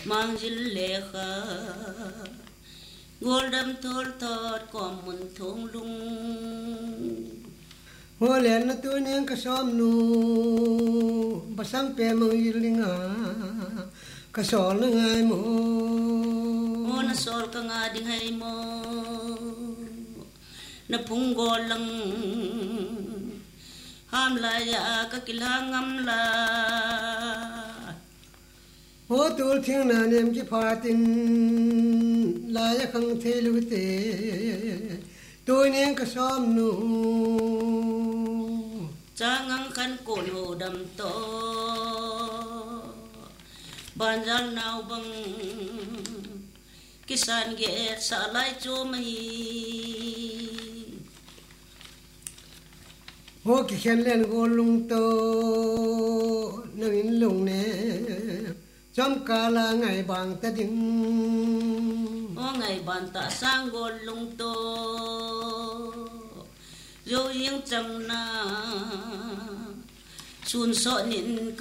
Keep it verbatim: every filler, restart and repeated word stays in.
มังจิเลขางอลดำทอดทอดกอมมุนทงลุงหัวเหรียญตัวนี้ก็ซ้อมนูภาษาเปรมังยิลิงาก็สอนไงโมโอนะสอนก็งาดิไงโมนะพุงโกลังห้ามลายาก็กิลางำลาโหตูลทิ้งนาเนียมกิพาตินลายขังเทลุเตตัวนี้ก็ซ้อมนูจางังขันโกนโหดำโตบานจันนาวบังกิสานเกตสาลายโจมีโหกิเขียนเล่นโกลุงโตนังอินลุงเนจอมกาลาไงบางตะดิงโอไงบานตาสร้างโกลุงโตโยยังจังนาชุนโซนิน